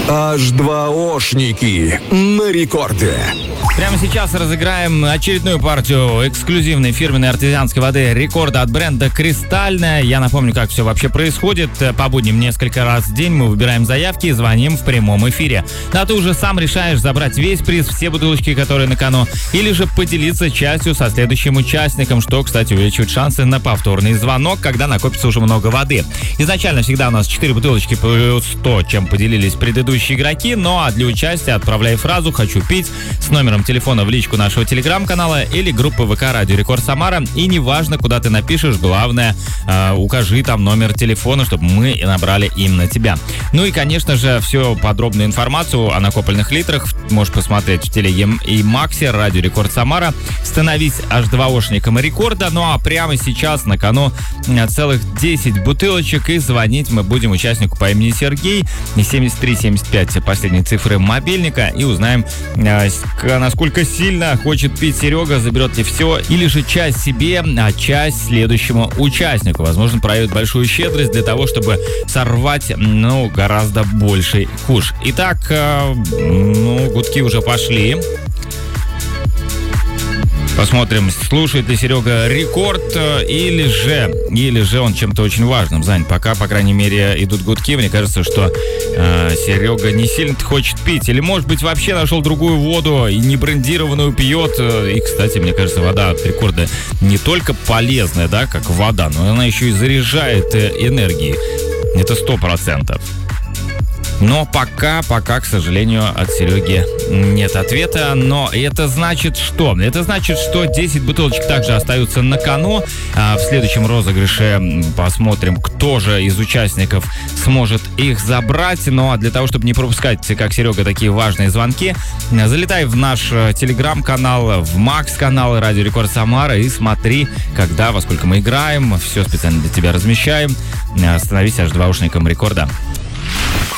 H2O-шники на рекорде. Прямо сейчас разыграем очередную партию эксклюзивной фирменной артезианской воды рекорда от бренда «Кристальная». Я напомню, как все вообще происходит. По будням несколько раз в день мы выбираем заявки и звоним в прямом эфире. А ты уже сам решаешь забрать весь приз, все бутылочки, которые на кону, или же поделиться частью со следующим участником, что, кстати, увеличивает шансы на повторный звонок, когда накопится уже много воды. Изначально всегда у нас 4 бутылочки плюс 100, чем поделились предыдущие игроки. Ну а для участия отправляй фразу «Хочу пить» с номером телефона в личку нашего телеграм-канала или группы ВК «Радио Рекорд Самара». И неважно, куда ты напишешь, главное, укажи там номер телефона, чтобы мы набрали именно тебя. Ну и, конечно же, всю подробную информацию о накопленных литрах можешь посмотреть в телеге и Максе «Радио Рекорд Самара». Становись H2O-шником рекорда. Ну а прямо сейчас на кону целых 10 бутылочек. И звонить мы будем участнику по имени Сергей. 7375 последние цифры мобильника. И узнаем, насколько сильно хочет пить Серега, заберет ли все, или же часть себе, а часть следующему участнику. Возможно, проявит большую щедрость для того, чтобы сорвать, гораздо больший куш. Итак, гудки уже пошли. Посмотрим, слушает ли Серега рекорд или же он чем-то очень важным занят. Пока, по крайней мере, идут гудки. Мне кажется, что Серега не сильно хочет пить. Или, может быть, вообще нашел другую воду и не брендированную пьет. И, кстати, мне кажется, вода от рекорда не только полезная, да, как вода, но она еще и заряжает энергией. Это 100%. Но пока, к сожалению, от Сереги нет ответа. Но это значит что? Это значит, что 10 бутылочек также остаются на кону. В следующем розыгрыше посмотрим, кто же из участников сможет их забрать. Ну а для того, чтобы не пропускать, как Серега, такие важные звонки, залетай в наш телеграм-канал, в Макс-канал «Радио Рекорд Самара» и смотри, когда, во сколько мы играем. Все специально для тебя размещаем. Становись H2O-шником рекорда.